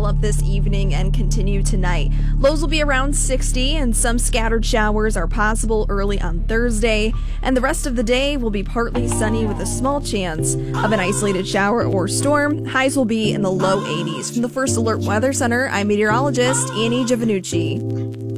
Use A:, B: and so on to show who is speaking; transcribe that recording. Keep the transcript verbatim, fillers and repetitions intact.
A: develop this evening and continue tonight. Lows will be around sixty, and some scattered showers are possible early on Thursday. And the rest of the day will be partly sunny with a small chance of an isolated shower or storm. Highs will be in the low eighties. From the First Alert Weather Center, I'm meteorologist Annie Giovannucci.